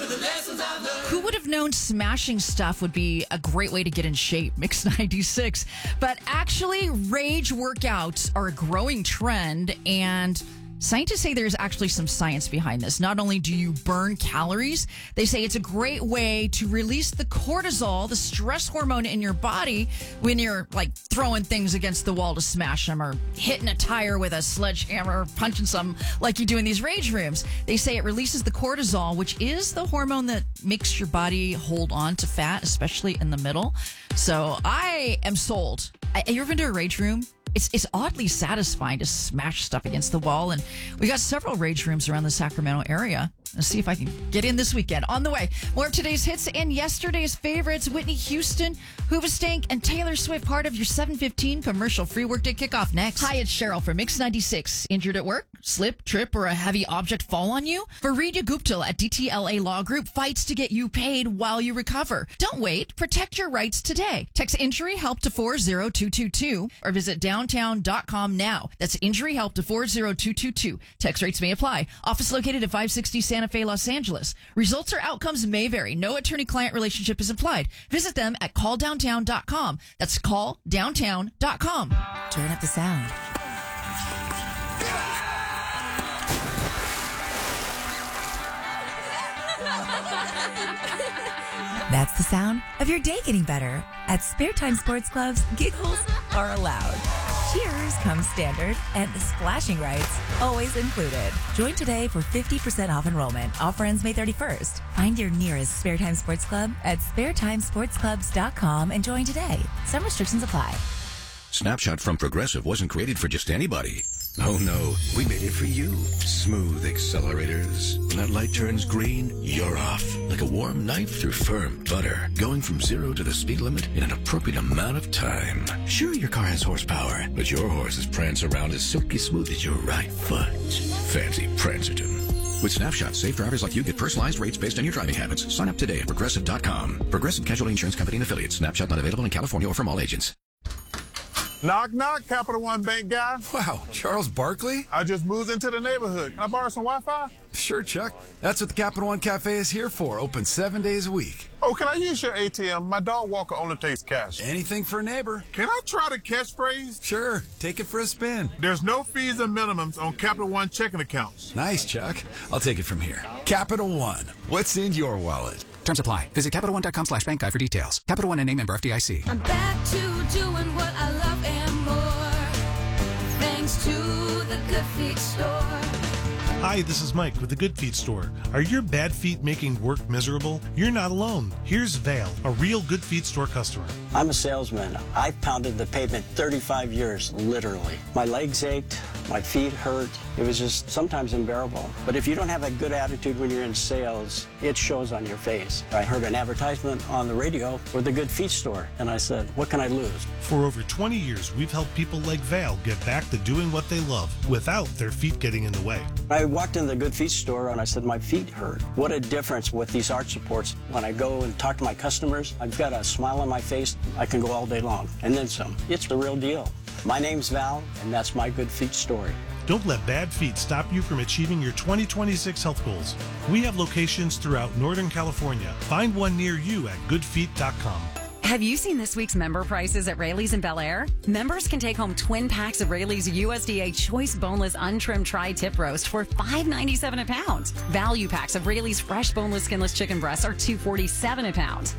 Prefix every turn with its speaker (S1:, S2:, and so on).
S1: Who would have known smashing stuff would be a great way to get in shape? Mix 96. But actually, rage workouts are a growing trend, and scientists say there's actually some science behind this. Not only do you burn calories, they say it's a great way to release the cortisol, the stress hormone in your body, when you're like throwing things against the wall to smash them, or hitting a tire with a sledgehammer, or punching some like you do in these rage rooms. They say it releases the cortisol, which is the hormone that makes your body hold on to fat, especially in the middle. So I am sold. You ever been to a rage room? It's oddly satisfying to smash stuff against the wall. And we got several rage rooms around the Sacramento area. Let's see if I can get in this weekend. On the way, more of today's hits and yesterday's favorites. Whitney Houston, Hoobastank, and Taylor Swift, part of your 7:15 commercial-free workday kickoff next. Hi, it's Cheryl from Mix 96. Injured at work? Slip, trip, or a heavy object fall on you? Fareedah Gupta at DTLA Law Group fights to get you paid while you recover. Don't wait. Protect your rights today. Text Injury Help to 40222 or visit downtown.com now. That's Injury Help to 40222. Text rates may apply. Office located at 560 Santa Fe, Los Angeles. Results or outcomes may vary. No attorney-client relationship is implied. Visit them at calldowntown.com. That's calldowntown.com.
S2: Turn up the sound. That's the sound of your day getting better. At Spare Time Sports Clubs, giggles are allowed. Cheers comes standard, and splashing rights always included. Join today for 50% off enrollment. Offer ends May 31st. Find your nearest Spare Time Sports Club at SpareTimeSportsClubs.com and join today. Some restrictions apply.
S3: Snapshot from Progressive wasn't created for just anybody. Oh no, we made it for you. Smooth accelerators. When that light turns green, you're off. Like a warm knife through firm butter. Going from 0 to the speed limit in an appropriate amount of time. Sure, your car has horsepower, but your horses prance around as silky smooth as your right foot. Fancy Prancerton. With Snapshot, safe drivers like you get personalized rates based on your driving habits. Sign up today at Progressive.com. Progressive Casualty Insurance Company and Affiliates. Snapshot not available in California or from all agents.
S4: Knock, knock, Capital One Bank guy.
S5: Wow, Charles Barkley?
S4: I just moved into the neighborhood. Can I borrow some Wi-Fi?
S5: Sure, Chuck. That's what the Capital One Cafe is here for. Open 7 days a week.
S4: Oh, can I use your ATM? My dog walker only takes cash.
S5: Anything for a neighbor.
S4: Can I try the catchphrase?
S5: Sure, take it for a spin.
S4: There's no fees and minimums on Capital One checking accounts.
S5: Nice, Chuck. I'll take it from here. Capital One. What's in your wallet?
S6: Terms apply. Visit CapitalOne.com/bankguide for details. Capital One and a member FDIC.
S7: I'm back to doing what I love and more, thanks to the Good Feet store.
S8: Hi, this is Mike with the Good Feet store. Are your bad feet making work miserable? You're not alone. Here's Vale, a real Good Feet store customer.
S9: I'm a salesman. I've pounded the pavement 35 years, literally. My legs ached, my feet hurt. It was just sometimes unbearable. But if you don't have a good attitude when you're in sales, it shows on your face. I heard an advertisement on the radio for the Good Feet store, and I said, what can I lose?
S8: For over 20 years, we've helped people like Vale get back to doing what they love without their feet getting in the way.
S9: I walked in the Good Feet store and I said, my feet hurt. What a difference with these arch supports. When I go and talk to my customers, I've got a smile on my face. I can go all day long, and then some. It's the real deal. My name's Val, and that's my Good Feet story.
S8: Don't let bad feet stop you from achieving your 2026 health goals. We have locations throughout Northern California. Find one near you at goodfeet.com.
S10: Have you seen this week's member prices at Rayleigh's in Bel Air? Members can take home twin packs of Rayleigh's USDA Choice Boneless Untrimmed Tri-Tip Roast for $5.97 a pound. Value packs of Rayleigh's Fresh Boneless Skinless Chicken Breasts are $2.47 a pound.